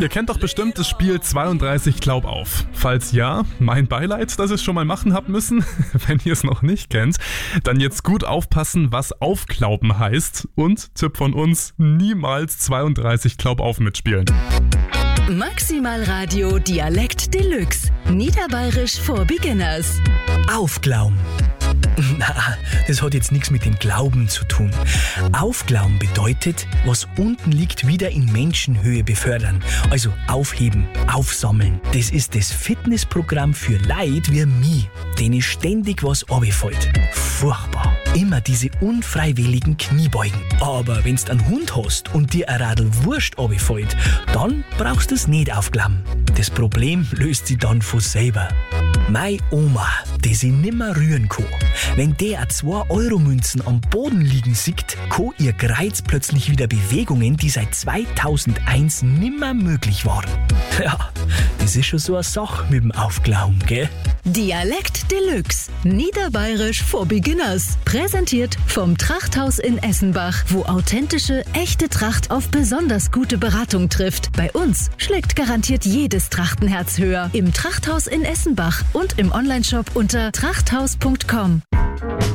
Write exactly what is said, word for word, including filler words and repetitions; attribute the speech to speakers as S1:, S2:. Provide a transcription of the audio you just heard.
S1: Ihr kennt doch bestimmt das Spiel zweiunddreißig Glaub auf. Falls ja, mein Beileid, dass ihr es schon mal machen habt müssen. Wenn ihr es noch nicht kennt, dann jetzt gut aufpassen, was aufklauben heißt. Und Tipp von uns, niemals zweiunddreißig Glaub auf mitspielen.
S2: Maximal Radio Dialekt Deluxe. Niederbayerisch for Beginners.
S3: Aufglauben. Na, das hat jetzt nichts mit dem Glauben zu tun. Aufglauben bedeutet, was unten liegt, wieder in Menschenhöhe befördern. Also aufheben, aufsammeln. Das ist das Fitnessprogramm für Leid wie mich, denen ständig was runterfällt. Furchtbar. Immer diese unfreiwilligen Kniebeugen. Aber wenn's einen Hund hast und dir ein Radl Wurst runterfällt, dann brauchst du es nicht aufglauben. Das Problem löst sich dann von selber. Meine Oma, die sie nimmer rühren kann. Wenn der zwei Euro Münzen am Boden liegen sieht, kann ihr Kreuz plötzlich wieder Bewegungen, die seit zweitausendeins nimmer möglich waren. Ja, das ist schon so eine Sache mit dem Aufglauben, gell?
S2: Dialekt Deluxe. Niederbayerisch for Beginners. Präsentiert vom Trachthaus in Essenbach, wo authentische, echte Tracht auf besonders gute Beratung trifft. Bei uns schlägt garantiert jedes Trachtenherz höher. Im Trachthaus in Essenbach und im Onlineshop unter trachthaus punkt com.